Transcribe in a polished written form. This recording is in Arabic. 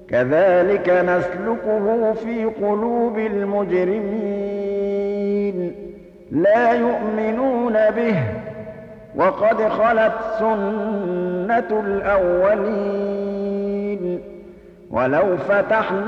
كذلك نسلكه في قلوب المجرمين لا يؤمنون به وقد خلت سنة الأولين ولو فتحنا